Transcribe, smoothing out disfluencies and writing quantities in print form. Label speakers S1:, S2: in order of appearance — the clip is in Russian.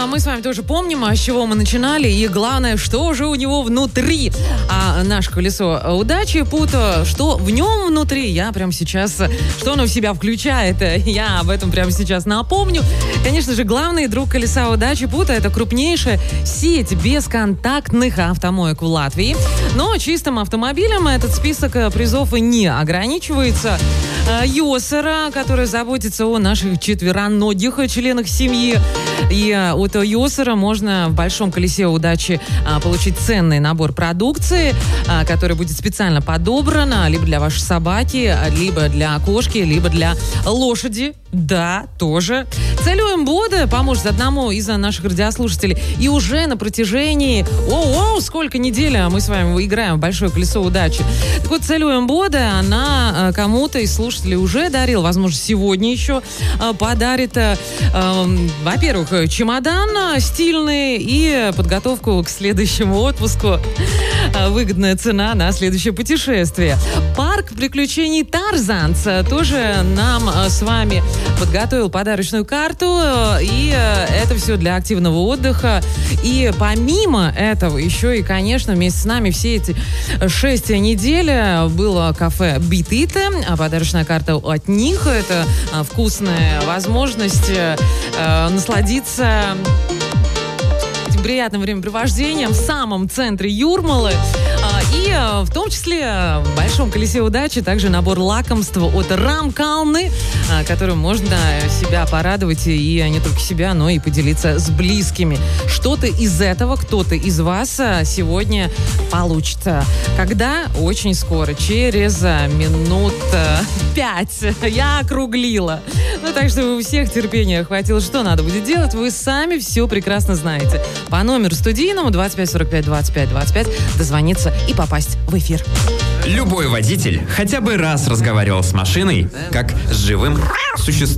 S1: мы с вами тоже помним, с чего мы начинали, и главное, что же у него внутри. А наше колесо удачи, Путо, что в нем внутри, я прямо сейчас, что оно в себя включает, я об этом прямо сейчас напомню. Конечно же, главный друг колеса удачи, Путо, это крупнейшая сеть бесконтактных автомоек в Латвии. Но чистым автомобилем этот список призов не ограничивается. Йосера, который заботится о наших четвероногих членах семьи. И от Йосера можно в большом колесе удачи получить ценный набор продукции, который будет специально подобран либо для вашей собаки, либо для кошки, либо для лошади. Да, тоже. Целью МБОДа поможет одному из наших радиослушателей. И уже на протяжении... сколько недель мы с вами играем в большое колесо удачи. Так вот, целью МБОДа она кому-то из слушателей уже дарила. Возможно, сегодня еще подарит, во-первых, чемодан стильный и подготовку к следующему отпуску. Выгодная цена на следующее путешествие. Парк приключений Тарзанс тоже нам с вами подготовил подарочную карту. И это все для активного отдыха. И помимо этого еще и, конечно, вместе с нами все эти 6 недель было кафе Битыте. Подарочная карта от них. Это вкусная возможность насладиться этим приятным времяпрепровождением в самом центре Юрмалы. И в том числе в большом колесе удачи также набор лакомств от Рамкалны, которым можно себя порадовать, и не только себя, но и поделиться с близкими. Что-то из этого кто-то из вас сегодня получит. Когда? Очень скоро, через минут 5. Я округлила. Так что у всех терпения хватило. Что надо будет делать, вы сами все прекрасно знаете. По номеру студийному 25 45 25 25 дозвониться и попасть в эфир.
S2: Любой водитель хотя бы раз разговаривал с машиной, как с живым существом.